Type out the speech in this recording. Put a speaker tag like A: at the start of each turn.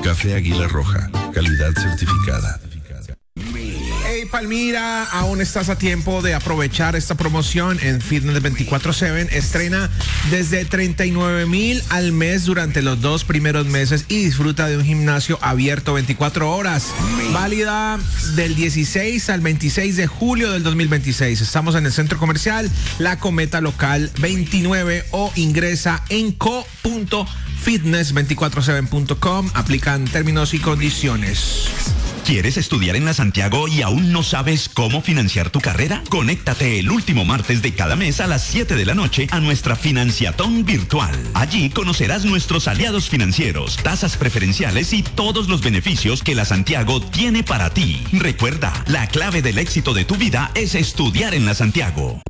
A: Café Águila Roja, calidad certificada.
B: Hey Palmira, aún estás a tiempo de aprovechar esta promoción en Fitness 24/7. Estrena desde 39,000 al mes durante los 2 primeros meses y disfruta de un gimnasio abierto 24 horas. Válida del 16 al 26 de julio del 2026. Estamos en el centro comercial La Cometa Local 29 o ingresa en co.fitness247.com. Aplican términos y condiciones.
C: ¿Quieres estudiar en la Santiago y aún no sabes cómo financiar tu carrera? Conéctate el último martes de cada mes a las 7 de la noche a nuestra financiatón virtual. Allí conocerás nuestros aliados financieros, tasas preferenciales y todos los beneficios que la Santiago tiene para ti. Recuerda, la clave del éxito de tu vida es estudiar en la Santiago.